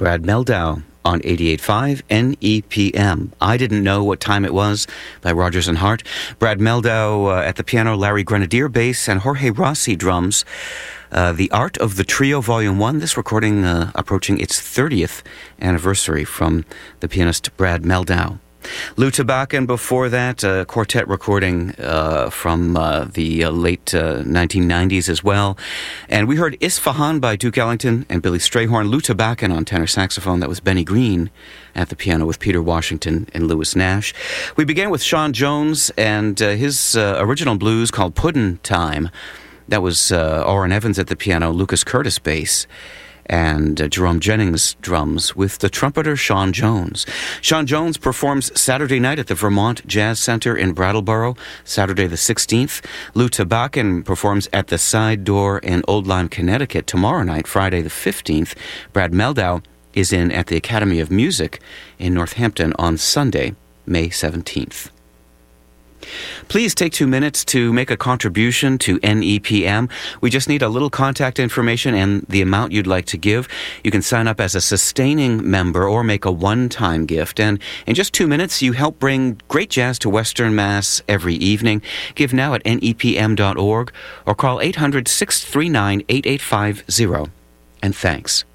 Brad Meldau on 88.5 NEPM. I Didn't Know What Time It Was by Rodgers and Hart. Brad Meldau at the piano, Larry Grenadier bass, and Jorge Rossi drums. The Art of the Trio Volume 1, this recording approaching its 30th anniversary from the pianist Brad Meldau. Lou Tabakin before that, a quartet recording from the late 1990s as well. And we heard Isfahan by Duke Ellington and Billy Strayhorn. Lou Tabakin on tenor saxophone. That was Benny Green at the piano with Peter Washington and Lewis Nash. We began with Sean Jones and his original blues called Puddin' Time. That was Orrin Evans at the piano, Lucas Curtis bass, and Jerome Jennings drums with the trumpeter Sean Jones. Sean Jones performs Saturday night at the Vermont Jazz Center in Brattleboro, Saturday the 16th. Lou Tabakin performs at the Side Door in Old Lyme, Connecticut tomorrow night, Friday the 15th. Brad Meldau is in at the Academy of Music in Northampton on Sunday, May 17th. Please take 2 minutes to make a contribution to NEPM. We just need a little contact information and the amount you'd like to give. You can sign up as a sustaining member or make a one-time gift. And in just 2 minutes, you help bring great jazz to Western Mass every evening. Give now at nepm.org or call 800-639-8850. And thanks.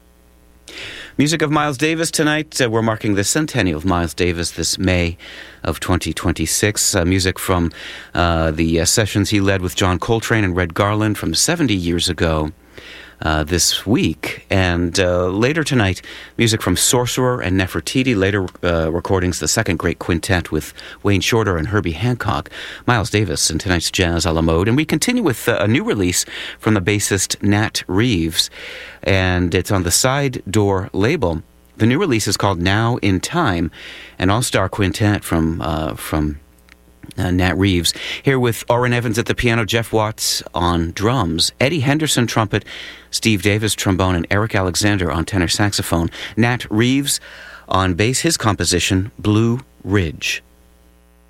Music of Miles Davis tonight. We're marking the centennial of Miles Davis this May of 2026. Music from the sessions he led with John Coltrane and Red Garland from 70 years ago this week. And later tonight, music from Sorcerer and Nefertiti. Later recordings, the second great quintet with Wayne Shorter and Herbie Hancock. Miles Davis in tonight's Jazz a la Mode. And we continue with a new release from the bassist Nat Reeves. And it's on the Side Door label. The new release is called Now in Time, an all-star quintet from Nat Reeves. Here with Orrin Evans at the piano, Jeff Watts on drums, Eddie Henderson trumpet, Steve Davis trombone, and Eric Alexander on tenor saxophone. Nat Reeves on bass, his composition, Blue Ridge.